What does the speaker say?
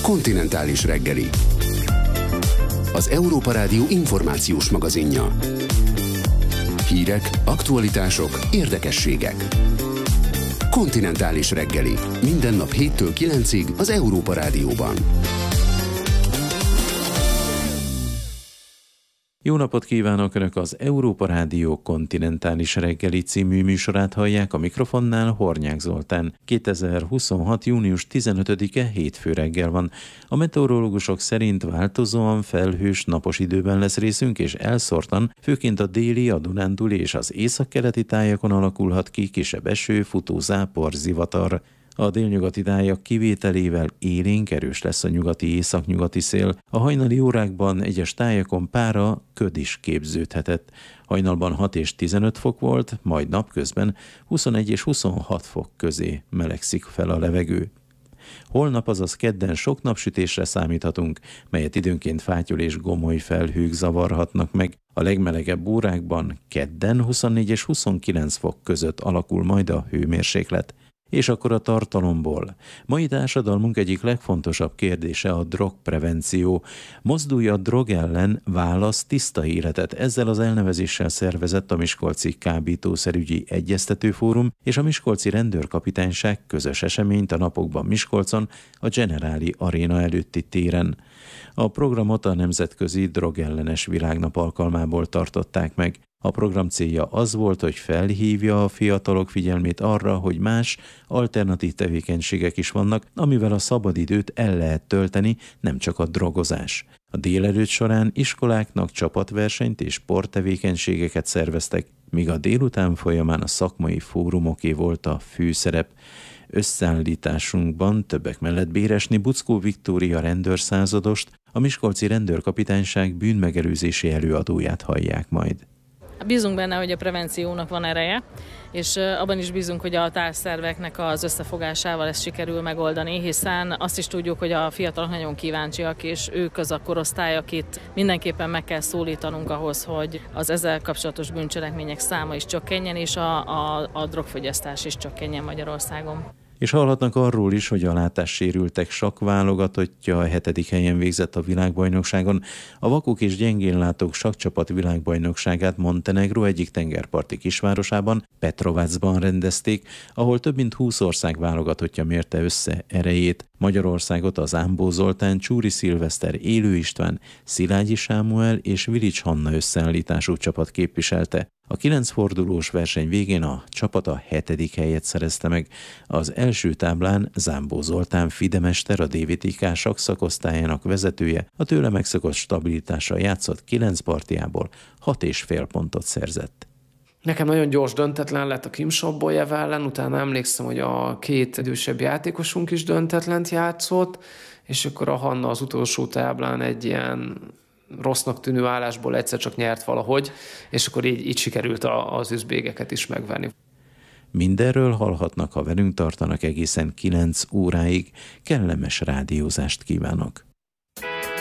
Kontinentális reggeli. Az Európa Rádió információs magazinja. Hírek, aktualitások, érdekességek. Kontinentális reggeli. Minden nap 7-től 9-ig az Európa Rádióban. Jó napot kívánok! Önök az Európa Rádió Kontinentális reggeli című műsorát hallják, a mikrofonnál Hornyák Zoltán. 2026. június 15-e hétfő reggel van. A meteorológusok szerint változóan felhős, napos időben lesz részünk, és elszórtan, főként a déli, a Dunántúli és az északkeleti tájakon alakulhat ki kisebb eső, futó zápor, zivatar. A délnyugati tájak kivételével élénk erős lesz a nyugati-északnyugati szél. A hajnali órákban egyes tájakon pára, köd is képződhetett. Hajnalban 6 és 15 fok volt, majd napközben 21 és 26 fok közé melegszik fel a levegő. Holnap, azaz kedden sok napsütésre számíthatunk, melyet időnként fátyol és gomoly felhők zavarhatnak meg. A legmelegebb órákban kedden 24 és 29 fok között alakul majd a hőmérséklet. És akkor a tartalomból. Mai társadalmunk egyik legfontosabb kérdése a drogprevenció. Mozdulj a drog ellen, válasz tiszta életet. Ezzel az elnevezéssel szervezett a Miskolci Kábítószerügyi Egyeztetőfórum és a Miskolci Rendőrkapitányság közös eseményt a napokban Miskolcon, a Generáli Aréna előtti téren. A programot a Nemzetközi Drogellenes Világnap alkalmából tartották meg. A program célja az volt, hogy felhívja a fiatalok figyelmét arra, hogy más, alternatív tevékenységek is vannak, amivel a szabadidőt el lehet tölteni, nem csak a drogozás. A délelőtt során iskoláknak csapatversenyt és sporttevékenységeket szerveztek, míg a délután folyamán a szakmai fórumoké volt a főszerep. Összeállításunkban többek mellett Béresné Buczkó Viktória rendőrszázadost, a Miskolci Rendőrkapitányság bűnmegelőzési előadóját hallják majd. Bízunk benne, hogy a prevenciónak van ereje, és abban is bízunk, hogy a társszerveknek az összefogásával ezt sikerül megoldani, hiszen azt is tudjuk, hogy a fiatalok nagyon kíváncsiak, és ők az a korosztály, akit mindenképpen meg kell szólítanunk ahhoz, hogy az ezzel kapcsolatos bűncselekmények száma is csökkenjen, és a drogfogyasztás is csökkenjen Magyarországon. És hallhatnak arról is, hogy a látássérültek sakkválogatottja a 7. helyen végzett a világbajnokságon. A vakok és gyengénlátók sakkcsapat világbajnokságát Montenegró egyik tengerparti kisvárosában, Petrovacban rendezték, ahol több mint 20 ország válogatottja mérte össze erejét. Magyarországot az Ámbó Zoltán, Csúri Szilveszter, Élő István, Szilágyi Sámuel és Vilics Hanna összeállítású csapat képviselte. A 9 fordulós verseny végén a csapat a 7. helyet szerezte meg. Az első táblán Zámbó Zoltán fidemester, a DVTK sakkszakosztályának vezetője, a tőle megszokott stabilitással játszott 9 partiából 6,5 pontot szerzett. Nekem nagyon gyors döntetlen lett a Kim Sobbolyev ellen, utána emlékszem, hogy a 2 idősebb játékosunk is döntetlent játszott, és akkor a Hanna az utolsó táblán egy ilyen rossznak tűnő állásból egyszer csak nyert valahogy, és akkor így sikerült az üzbégeket is megvenni. Mindenről hallhatnak, ha velünk tartanak egészen 9 óráig. Kellemes rádiózást kívánok!